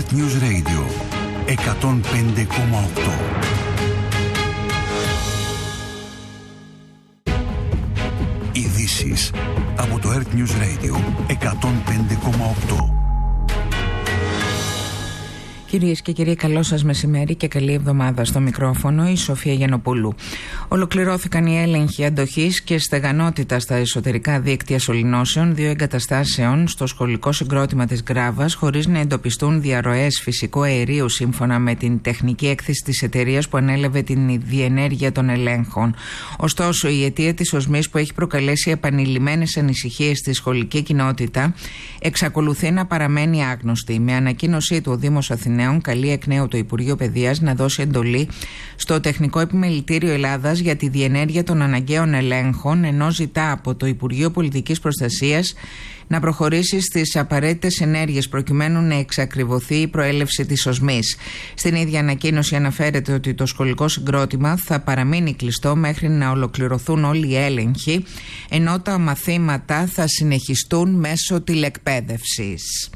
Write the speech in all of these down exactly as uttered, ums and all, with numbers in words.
Earth News Radio εκατόν πέντε κόμμα οκτώ. Ειδήσεις από το Earth News Radio εκατόν πέντε κόμμα οκτώ. Κυρίες και κύριοι, καλό σας μεσημέρι και καλή εβδομάδα. Στο μικρόφωνο η Σοφία Γιαννοπούλου. Ολοκληρώθηκαν οι έλεγχοι αντοχής και στεγανότητα στα εσωτερικά δίκτυα σωληνώσεων δύο εγκαταστάσεων στο σχολικό συγκρότημα της Γκράβας, χωρίς να εντοπιστούν διαρροές φυσικού αερίου, σύμφωνα με την τεχνική έκθεση της εταιρείας που ανέλαβε την διενέργεια των ελέγχων. Ωστόσο, η αιτία της οσμής, που έχει προκαλέσει επανειλημμένες ανησυχίες στη σχολική κοινότητα, εξακολουθεί να παραμένει άγνωστη. Με ανακοίνωσή του, ο Δήμος Αθηναίων καλεί εκ νέου το Υπουργείο Παιδείας να δώσει εντολή στο Τεχνικό Επιμελητήριο Ελλάδας για τη διενέργεια των αναγκαίων ελέγχων, ενώ ζητά από το Υπουργείο Πολιτικής Προστασίας να προχωρήσει στις απαραίτητες ενέργειες προκειμένου να εξακριβωθεί η προέλευση της οσμής. Στην ίδια ανακοίνωση αναφέρεται ότι το σχολικό συγκρότημα θα παραμείνει κλειστό μέχρι να ολοκληρωθούν όλοι οι έλεγχοι, ενώ τα μαθήματα θα συνεχιστούν μέσω τηλεκπαίδευσης.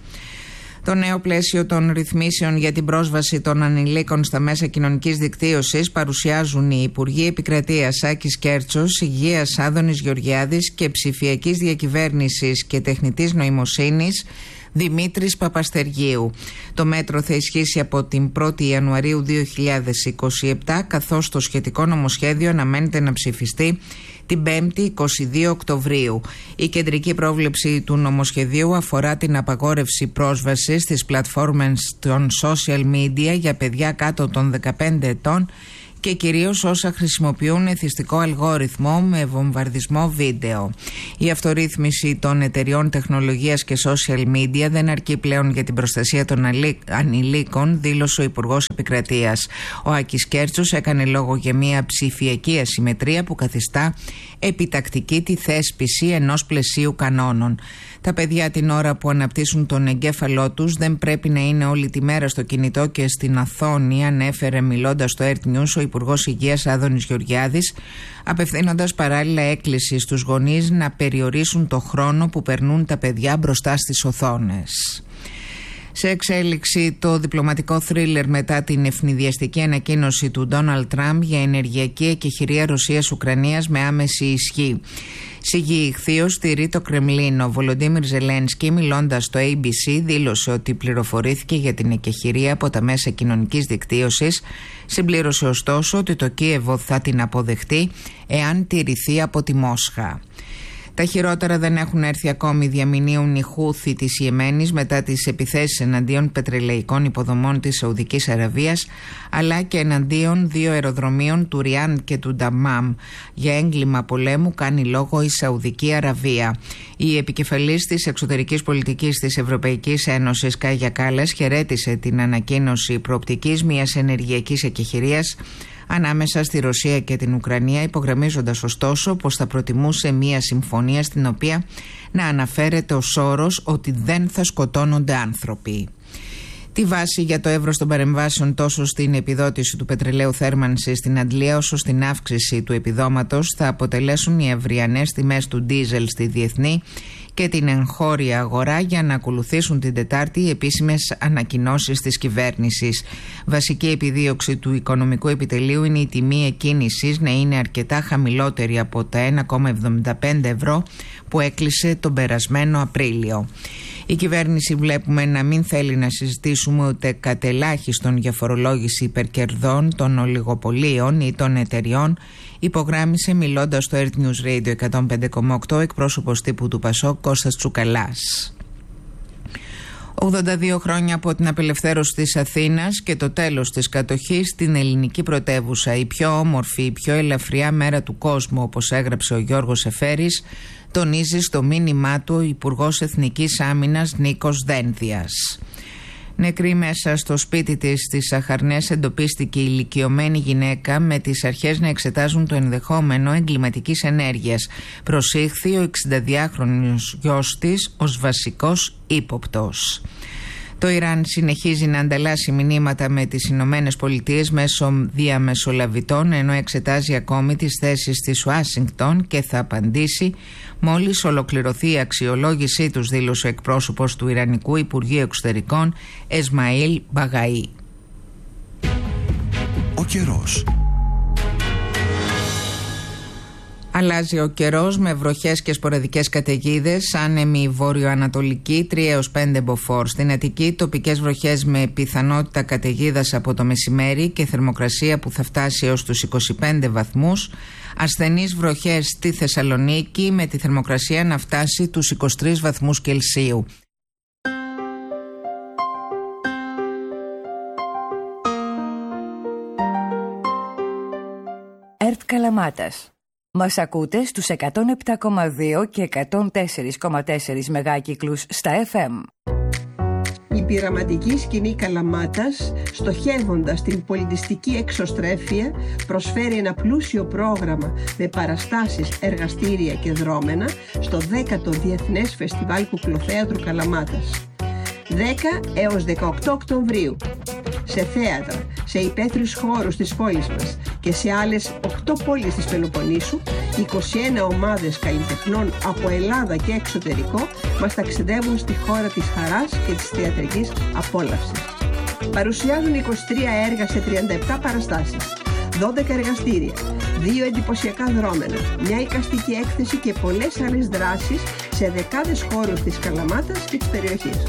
Το νέο πλαίσιο των ρυθμίσεων για την πρόσβαση των ανηλίκων στα μέσα κοινωνικής δικτύωσης παρουσιάζουν οι Υπουργοί Επικρατείας Άκης Κέρτσος, Υγείας Άδωνης Γεωργιάδης και Ψηφιακής Διακυβέρνησης και Τεχνητής Νοημοσύνης Δημήτρης Παπαστεργίου. Το μέτρο θα ισχύσει από την πρώτη Ιανουαρίου δύο χιλιάδες είκοσι επτά, καθώς το σχετικό νομοσχέδιο αναμένεται να ψηφιστεί την πέμπτη εικοστή δεύτερη Οκτωβρίου. Η κεντρική πρόβλεψη του νομοσχεδίου αφορά την απαγόρευση πρόσβασης στις πλατφόρμες των social media για παιδιά κάτω των δεκαπέντε ετών και κυρίως όσα χρησιμοποιούν εθιστικό αλγόριθμο με βομβαρδισμό βίντεο. Η αυτορύθμιση των εταιριών τεχνολογίας και social media δεν αρκεί πλέον για την προστασία των ανηλίκων, δήλωσε ο Υπουργός Επικρατείας. Ο Άκης Κέρτσος έκανε λόγο για μια ψηφιακή ασυμμετρία που καθιστά επιτακτική τη θέσπιση ενός πλαισίου κανόνων. Τα παιδιά την ώρα που αναπτύσσουν τον εγκέφαλό τους δεν πρέπει να είναι όλη τη μέρα στο κινητό και στην οθόνη, ανέφερε μιλώντας στο Earth News ο Υπουργός Υγείας Άδωνης Γεωργιάδης, απευθύνοντας παράλληλα έκκληση στους γονείς να περιορίσουν το χρόνο που περνούν τα παιδιά μπροστά στις οθόνες. Σε εξέλιξη το διπλωματικό θρίλερ μετά την ευνηδιαστική ανακοίνωση του Ντόναλντ Τραμπ για ενεργειακή εκεχηρία Ρωσίας-Ουκρανίας με άμεση ισχύ. Σιγή ηχθείως στηρεί το Κρεμλίνο. Ο Βολοντίμιρ Ζελένσκι, μιλώντας στο έι μπι σι, δήλωσε ότι πληροφορήθηκε για την εκεχηρία από τα μέσα κοινωνικής δικτύωσης. Συμπλήρωσε ωστόσο ότι το Κίεβο θα την αποδεχτεί εάν τηρηθεί από τη Μόσχα. Τα χειρότερα δεν έχουν έρθει ακόμη, διαμηνύουν οι Χούθι της Ιεμένης μετά τις επιθέσεις εναντίον πετρελαϊκών υποδομών της Σαουδικής Αραβίας, αλλά και εναντίον δύο αεροδρομίων του Ριάν και του Νταμάμ. Για έγκλημα πολέμου κάνει λόγο η Σαουδική Αραβία. Η επικεφαλής της εξωτερικής πολιτικής της Ευρωπαϊκής Ένωσης, Κάγια Κάλλας, χαιρέτησε την ανακοίνωση προοπτικής μιας ενεργειακής εκεχηρίας ανάμεσα στη Ρωσία και την Ουκρανία, υπογραμμίζοντας ωστόσο πως θα προτιμούσε μια συμφωνία στην οποία να αναφέρεται ως όρος ότι δεν θα σκοτώνονται άνθρωποι. Τη βάση για το εύρος των παρεμβάσεων τόσο στην επιδότηση του πετρελαίου θέρμανσης στην Αντλία όσο στην αύξηση του επιδόματος θα αποτελέσουν οι αυριανές τιμές του ντίζελ στη διεθνή και την εγχώρια αγορά, για να ακολουθήσουν την Τετάρτη οι επίσημες ανακοινώσεις της κυβέρνησης. Βασική επιδίωξη του Οικονομικού Επιτελείου είναι η τιμή εκκίνησης να είναι αρκετά χαμηλότερη από τα ένα κόμμα εβδομήντα πέντε ευρώ που έκλεισε τον περασμένο Απρίλιο. Η κυβέρνηση βλέπουμε να μην θέλει να συζητήσουμε ούτε κατελάχιστον για φορολόγηση υπερκερδών των ολιγοπολίων ή των εταιριών, υπογράμμισε μιλώντας στο Earth News Radio εκατόν πέντε κόμμα οκτώ εκπρόσωπος τύπου του Πασόκ Κώστας Τσουκαλάς. ογδόντα δύο χρόνια από την απελευθέρωση της Αθήνας και το τέλος της κατοχής στην ελληνική πρωτεύουσα, η πιο όμορφη, η πιο ελαφριά μέρα του κόσμου, όπως έγραψε ο Γιώργος Εφέρης, τονίζει στο μήνυμά του ο Υπουργός Εθνικής Άμυνας Νίκος Δένδιας. Νεκρή μέσα στο σπίτι της στις Αχαρνές εντοπίστηκε η ηλικιωμένη γυναίκα, με τις αρχές να εξετάζουν το ενδεχόμενο εγκληματικής ενέργειας. Προσήχθη ο εξηνταδυάχρονος γιος της ως βασικός ύποπτος. Το Ιράν συνεχίζει να ανταλλάσσει μηνύματα με τις Ηνωμένες Πολιτείες μέσω διαμεσολαβητών, ενώ εξετάζει ακόμη τις θέσεις της Ουάσιγκτον και θα απαντήσει μόλις ολοκληρωθεί η αξιολόγησή τους, δήλωσε ο εκπρόσωπος του Ιρανικού Υπουργείου Εξωτερικών Εσμαήλ Μπαγαή. Ο καιρός. Αλλάζει ο καιρός με βροχές και σποραδικές καταιγίδες, άνεμη βορειοανατολική τρία έως πέντε μποφόρ. Στην Αττική τοπικές βροχές με πιθανότητα καταιγίδας από το μεσημέρι και θερμοκρασία που θα φτάσει έως τους είκοσι πέντε βαθμούς. Ασθενείς βροχές στη Θεσσαλονίκη με τη θερμοκρασία να φτάσει τους είκοσι τρεις βαθμούς Κελσίου. ΕΡΤ Καλαμάτας. Μας ακούτε στους εκατόν επτά κόμμα δύο και εκατόν τέσσερα κόμμα τέσσερα μεγάκυκλους στα εφ εμ. Η πειραματική σκηνή Καλαμάτας, στοχεύοντας την πολιτιστική εξωστρέφεια, προσφέρει ένα πλούσιο πρόγραμμα με παραστάσεις, εργαστήρια και δρόμενα στο δέκατο Διεθνές Φεστιβάλ Κουκλοθέατρου Καλαμάτας. δέκα έως δεκαοκτώ Οκτωβρίου. Σε θέατρα, σε υπαίθριους χώρους της πόλης μας και σε άλλες οκτώ πόλεις της Πελοποννήσου, είκοσι ένα ομάδες καλλιτεχνών από Ελλάδα και εξωτερικό μας ταξιδεύουν στη χώρα της χαράς και της θεατρικής απόλαυσης. Παρουσιάζουν είκοσι τρία έργα σε τριάντα επτά παραστάσεις, δώδεκα εργαστήρια, δύο εντυπωσιακά δρόμενα, μια εικαστική έκθεση και πολλές άλλες δράσεις σε δεκάδες χώρους της Καλαμάτας και της περιοχής.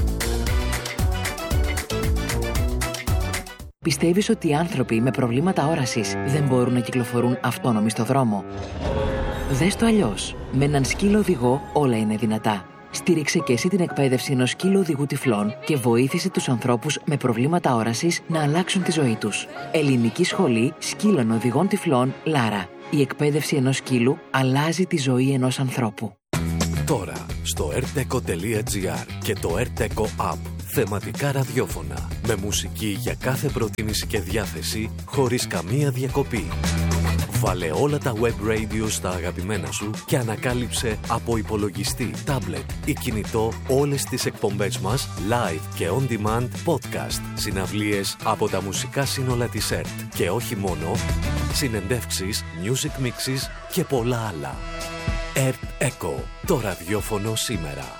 Πιστεύεις ότι οι άνθρωποι με προβλήματα όρασης δεν μπορούν να κυκλοφορούν αυτόνομοι στο δρόμο? Δες το αλλιώς. Με έναν σκύλο οδηγό όλα είναι δυνατά. Στήριξε και εσύ την εκπαίδευση ενός σκύλου οδηγού τυφλών και βοήθησε τους ανθρώπους με προβλήματα όρασης να αλλάξουν τη ζωή τους. Ελληνική Σχολή Σκύλων Οδηγών Τυφλών Λάρα. Η εκπαίδευση ενός σκύλου αλλάζει τη ζωή ενός ανθρώπου. Τώρα στο ερτεκο τελεία τζι άρ και το ερτεκο App. Θεματικά ραδιόφωνα με μουσική για κάθε προτίμηση και διάθεση χωρίς καμία διακοπή. Βάλε όλα τα web radio στα αγαπημένα σου και ανακάλυψε από υπολογιστή, τάμπλετ ή κινητό όλες τις εκπομπές μας live και on demand podcast, συναυλίες από τα μουσικά σύνολα της ΕΡΤ και όχι μόνο, συνεντεύξεις, music mixes και πολλά άλλα. ΕΡΤ Echo, το ραδιόφωνο σήμερα.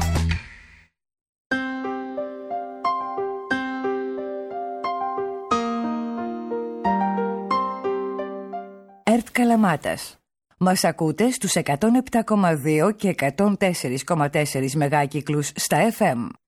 ΕΡΤ Καλαμάτας. Μας ακούτε στους εκατόν επτά κόμμα δύο και εκατόν τέσσερα κόμμα τέσσερα μεγάκυκλους στα εφ εμ.